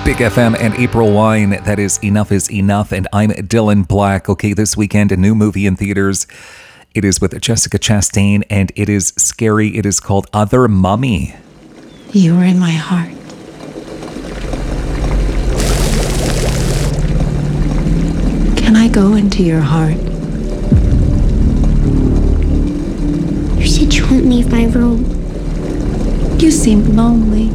Big FM and April Wine. That is Enough is Enough. And I'm Dylan Black. Okay, this weekend, a new movie in theaters. It is with Jessica Chastain, and it is scary. It is called Other Mummy. You were in my heart. Can I go into your heart? You said you wouldn't leave my room. You seemed lonely.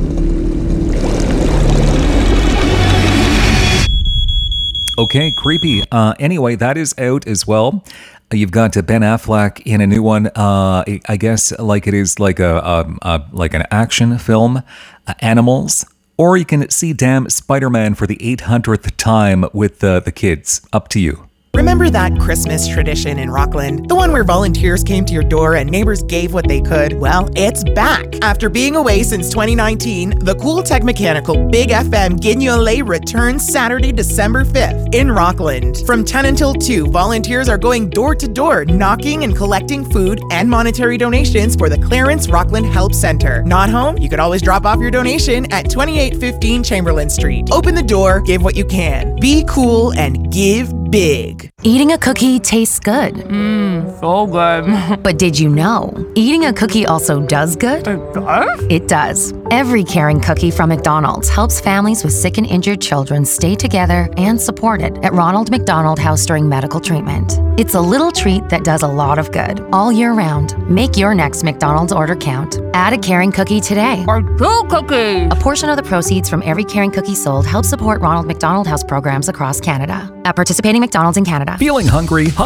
Okay, creepy. Anyway, that is out as well. You've got Ben Affleck in a new one. I guess like it is like like an action film, Animals. Or you can see damn Spider-Man for the 800th time with the kids. Up to you. Remember that Christmas tradition in Rockland? The one where volunteers came to your door and neighbors gave what they could? Well, it's back. After being away since 2019, the Cool Tech Mechanical Big FM Guignolé returns Saturday, December 5th in Rockland. From 10 until 2, volunteers are going door to door, knocking and collecting food and monetary donations for the Clarence Rockland Help Center. Not home? You could always drop off your donation at 2815 Chamberlain Street. Open the door, give what you can. Be cool and give big. Eating a cookie tastes good. So good. But did you know, eating a cookie also does good? It does? It does. Every caring cookie from McDonald's helps families with sick and injured children stay together and supported at Ronald McDonald House during medical treatment. It's a little treat that does a lot of good all year round. Make your next McDonald's order count. Add a caring cookie today. Or 2 cookies. A portion of the proceeds from every caring cookie sold helps support Ronald McDonald House programs across Canada. At participating McDonald's in Canada. Feeling hungry?